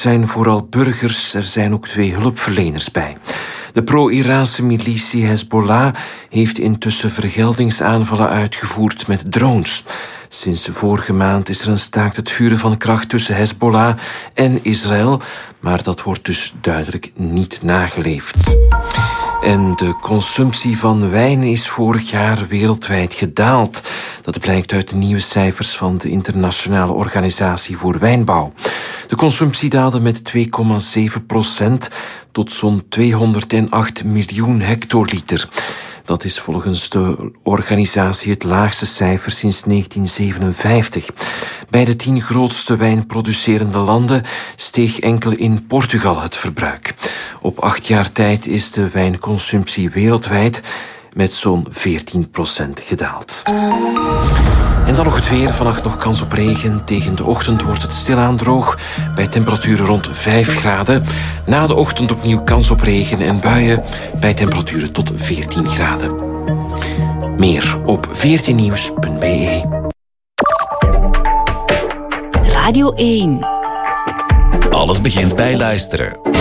zijn vooral burgers. Er zijn ook 2 hulpverleners bij. De pro-Iraanse militie Hezbollah heeft intussen vergeldingsaanvallen uitgevoerd met drones. Sinds vorige maand is er een staakt het vuren van kracht tussen Hezbollah en Israël, maar dat wordt dus duidelijk niet nageleefd. En de consumptie van wijn is vorig jaar wereldwijd gedaald. Dat blijkt uit de nieuwe cijfers van de Internationale Organisatie voor Wijnbouw. De consumptie daalde met 2,7% tot zo'n 208 miljoen hectoliter. Dat is volgens de organisatie het laagste cijfer sinds 1957. Bij de 10 grootste wijnproducerende landen steeg enkel in Portugal het verbruik. Op 8 jaar tijd is de wijnconsumptie wereldwijd met zo'n 14% gedaald. En dan nog het weer. Vannacht nog kans op regen. Tegen de ochtend wordt het stilaan droog. Bij temperaturen rond 5 graden. Na de ochtend opnieuw kans op regen en buien. Bij temperaturen tot 14 graden. Meer op 14nieuws.be. Radio 1. Alles begint bij luisteren.